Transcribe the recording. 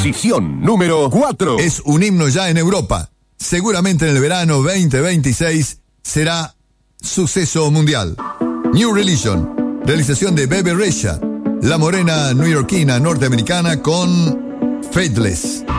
Posición número 4. Es un himno ya en Europa. Seguramente en el verano 2026 será suceso mundial. New Religion, realización de Bebe Rexha, la morena neoyorquina norteamericana con Faithless.